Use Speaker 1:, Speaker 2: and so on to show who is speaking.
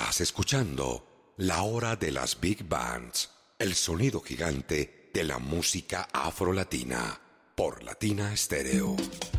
Speaker 1: Estás escuchando La Hora de las Big Bands, el sonido gigante de la música afrolatina, por Latina Stereo.